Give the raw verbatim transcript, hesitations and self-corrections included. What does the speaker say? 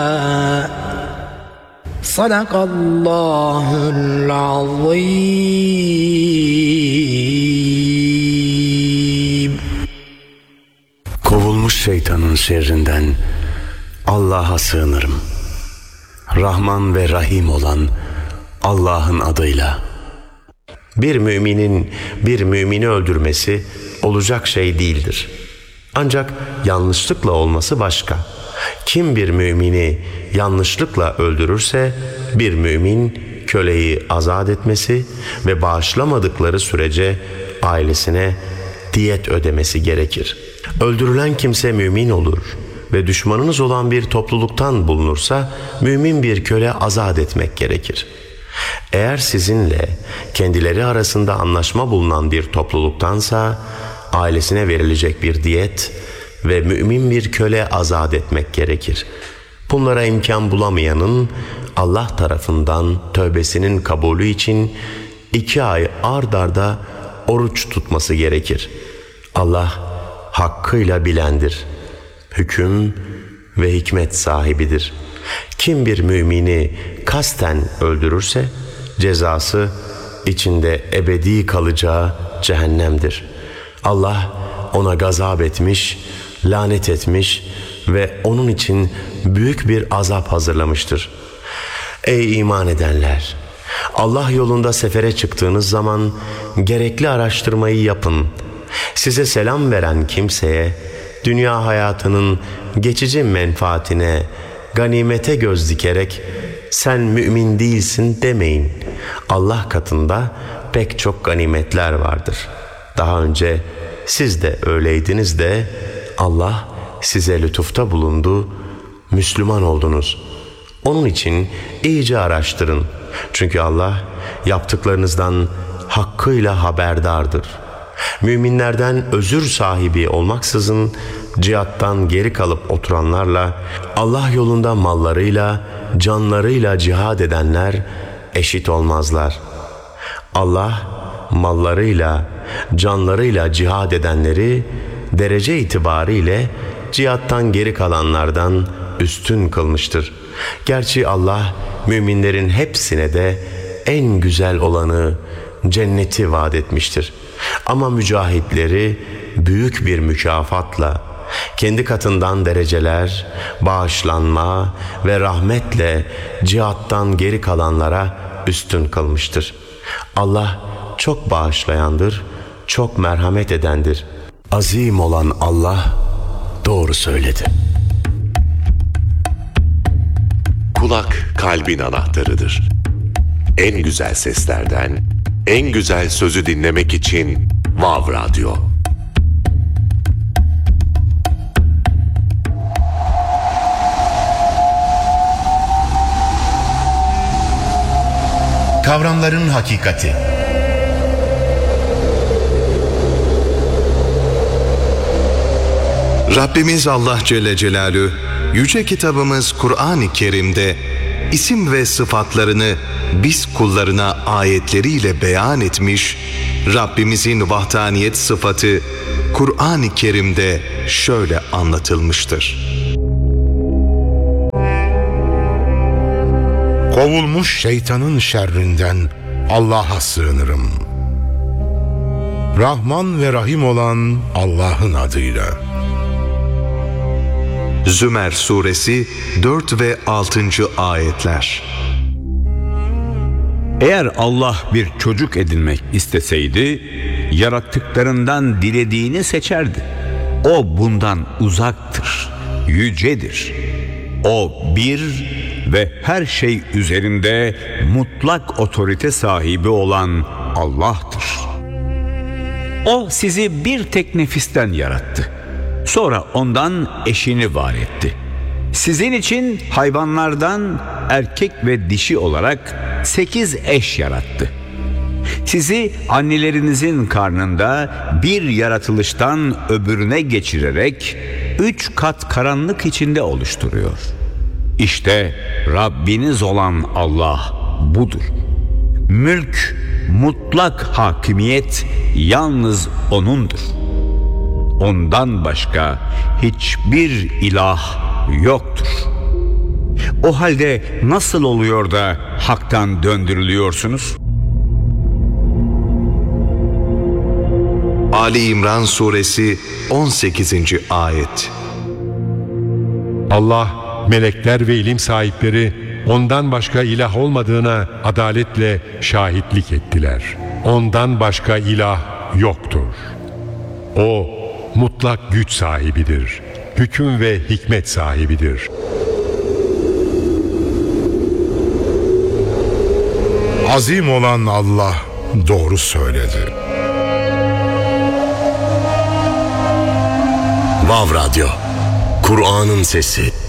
Sadakallahul azim. Kovulmuş şeytanın şerrinden Allah'a sığınırım. Rahman ve Rahim olan Allah'ın adıyla. Bir müminin bir mümini öldürmesi olacak şey değildir. Ancak yanlışlıkla olması başka. Kim bir mümini yanlışlıkla öldürürse bir mümin köleyi azat etmesi ve bağışlamadıkları sürece ailesine diyet ödemesi gerekir. Öldürülen kimse mümin olur ve düşmanınız olan bir topluluktan bulunursa mümin bir köle azat etmek gerekir. Eğer sizinle kendileri arasında anlaşma bulunan bir topluluktansa ailesine verilecek bir diyet ve mümin bir köle azat etmek gerekir. Bunlara imkan bulamayanın Allah tarafından tövbesinin kabulü için iki ay ard arda oruç tutması gerekir. Allah hakkıyla bilendir, hüküm ve hikmet sahibidir. Kim bir mümini kasten öldürürse cezası içinde ebedi kalacağı cehennemdir. Allah ona gazap etmiş, lanet etmiş ve onun için büyük bir azap hazırlamıştır. Ey iman edenler! Allah yolunda sefere çıktığınız zaman gerekli araştırmayı yapın. Size selam veren kimseye dünya hayatının geçici menfaatine, ganimete göz dikerek sen mümin değilsin demeyin. Allah katında pek çok ganimetler vardır. Daha önce siz de öyleydiniz de Allah size lütufta bulundu, Müslüman oldunuz. Onun için iyice araştırın. Çünkü Allah yaptıklarınızdan hakkıyla haberdardır. Müminlerden özür sahibi olmaksızın cihattan geri kalıp oturanlarla Allah yolunda mallarıyla, canlarıyla cihad edenler eşit olmazlar. Allah mallarıyla, canlarıyla cihad edenleri derece itibariyle cihattan geri kalanlardan üstün kılmıştır. Gerçi Allah müminlerin hepsine de en güzel olanı cenneti vaat etmiştir. Ama mücahitleri büyük bir mükafatla, kendi katından dereceler, bağışlanma ve rahmetle cihattan geri kalanlara üstün kılmıştır. Allah çok bağışlayandır, çok merhamet edendir. Azim olan Allah doğru söyledi. Kulak kalbin anahtarıdır. En güzel seslerden en güzel sözü dinlemek için Vav Radyo. Kavramların hakikati. Rabbimiz Allah Celle Celaluhu yüce kitabımız Kur'an-ı Kerim'de isim ve sıfatlarını biz kullarına ayetleriyle beyan etmiş. Rabbimizin vahdaniyet sıfatı Kur'an-ı Kerim'de şöyle anlatılmıştır. Kovulmuş şeytanın şerrinden Allah'a sığınırım. Rahman ve Rahim olan Allah'ın adıyla. Zümer Suresi dört ve altıncı ayetler. Eğer Allah bir çocuk edinmek isteseydi, yarattıklarından dilediğini seçerdi. O bundan uzaktır, yücedir. O bir ve her şey üzerinde mutlak otorite sahibi olan Allah'tır. O sizi bir tek nefisten yarattı. Sonra ondan eşini var etti. Sizin için hayvanlardan erkek ve dişi olarak sekiz eş yarattı. Sizi annelerinizin karnında bir yaratılıştan öbürüne geçirerek üç kat karanlık içinde oluşturuyor. İşte Rabbiniz olan Allah budur. Mülk, mutlak hakimiyet yalnız O'nundur. Ondan başka hiçbir ilah yoktur. O halde nasıl oluyor da haktan döndürülüyorsunuz? Ali İmran Suresi on sekizinci ayet. Allah, melekler ve ilim sahipleri ondan başka ilah olmadığına adaletle şahitlik ettiler. Ondan başka ilah yoktur. O mutlak güç sahibidir. Hüküm ve hikmet sahibidir. Azim olan Allah doğru söyledi. Vav Radyo, Kur'an'ın sesi.